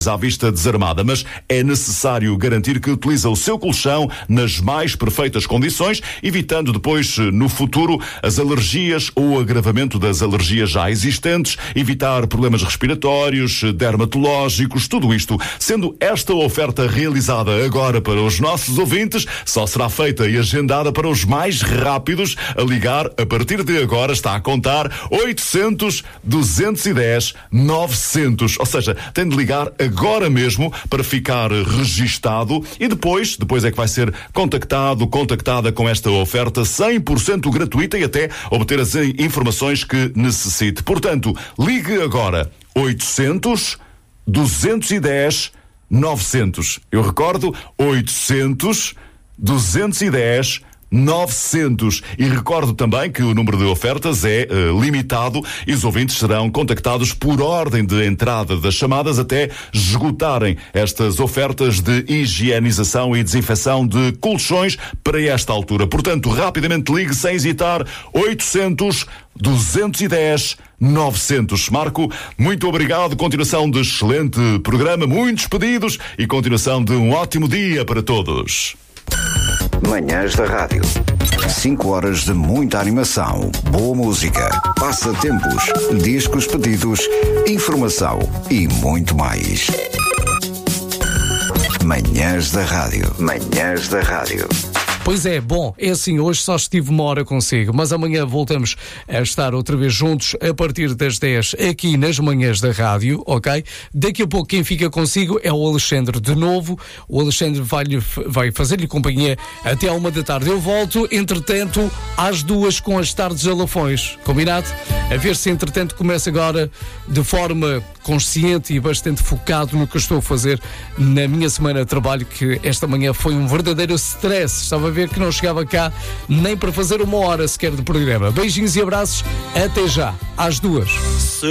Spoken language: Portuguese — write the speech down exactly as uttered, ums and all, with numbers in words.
à vista desarmada, mas é necessário garantir que utiliza o seu colchão nas mais perfeitas condições, evitando depois, no futuro, as alergias ou o agravamento das alergias já existentes, evitar problemas respiratórios, dermatológicos, tudo isto. Sendo esta oferta realizada agora para os nossos ouvintes, só será feita e agendada para os mais rápidos a ligar. A partir de agora está a contar oitocentos, duzentos e dez, novecentos. Ou seja, tem de ligar agora mesmo para ficar registado e depois, depois é que vai ser contactado, contactada com esta oferta cem por cento gratuita e até obter as informações que necessite. Portanto, ligue agora oitocentos, duzentos e dez, novecentos. Eu recordo, oitocentos, duzentos e dez, novecentos. E recordo também que o número de ofertas é uh, limitado e os ouvintes serão contactados por ordem de entrada das chamadas até esgotarem estas ofertas de higienização e desinfecção de colchões para esta altura. Portanto, rapidamente ligue sem hesitar, oitocentos, duzentos e dez, novecentos. Marco, muito obrigado. Continuação de excelente programa, muitos pedidos e continuação de um ótimo dia para todos. Manhãs da Rádio. cinco horas de muita animação, boa música, passatempos, discos pedidos, informação e muito mais. Manhãs da Rádio. Manhãs da Rádio. Pois é, bom, é assim, hoje só estive uma hora consigo, mas amanhã voltamos a estar outra vez juntos a partir das dez aqui nas Manhãs da Rádio, ok? Daqui a pouco quem fica consigo é o Alexandre de novo. O Alexandre vai, vai fazer-lhe companhia até à uma da tarde. Eu volto, entretanto, às duas com as tardes alafões, combinado? A ver se entretanto começa agora de forma consciente e bastante focado no que eu estou a fazer na minha semana de trabalho, que esta manhã foi um verdadeiro stress. Estava a ver que não chegava cá nem para fazer uma hora sequer de programa. Beijinhos e abraços, até já, às duas.